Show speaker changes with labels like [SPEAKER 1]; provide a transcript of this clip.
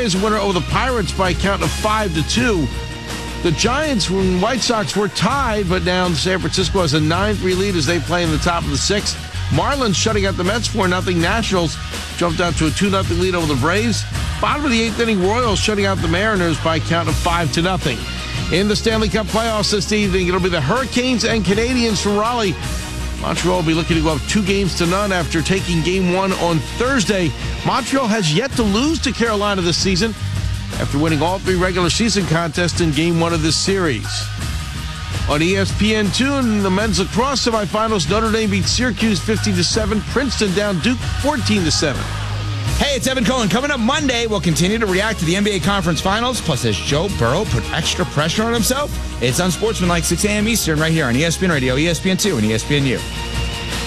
[SPEAKER 1] Flyers winner over the Pirates by a count of 5-2. The Giants and White Sox were tied, but now San Francisco has a 9-3 lead as they play in the top of the 6th. Marlins shutting out the Mets 4-0. Nationals jumped out to a 2-0 lead over the Braves. Bottom of the 8th inning, Royals shutting out the Mariners by a count of 5-0. In the Stanley Cup playoffs this evening, it'll be the Hurricanes and Canadiens from Raleigh. Montreal will be looking to go up 2-0 after taking Game 1 on Thursday. Montreal has yet to lose to Carolina this season after winning all 3 regular season contests in Game 1 of this series. On ESPN2 in the men's lacrosse semifinals, Notre Dame beat Syracuse 15-7. Princeton down Duke 14-7.
[SPEAKER 2] Hey, it's Evan Cohen. Coming up Monday, we'll continue to react to the NBA Conference Finals. Plus, has Joe Burrow put extra pressure on himself? It's Unsportsmanlike 6 a.m. Eastern right here on ESPN Radio, ESPN2, and ESPNU.